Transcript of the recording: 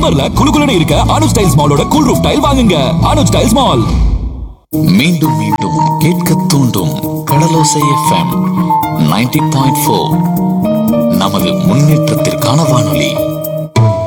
சம்மர்ல குளுகுலுன்னு இருக்க Anuj tiles மாலோட cool roof tail வாங்குங்க. Anuj tiles mall. மீண்டும் மீண்டும் கேட்க தூண்டும் கடலோசை FM 90.4 நமது முன்னேற்றத்திற்கான வானொலி.